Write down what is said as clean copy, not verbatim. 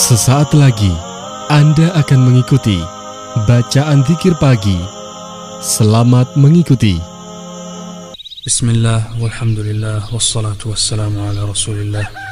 Sesaat lagi Anda akan mengikuti bacaan zikir pagi. Selamat mengikuti. Bismillah, walhamdulillah, wassalatu wassalamu ala rasulillah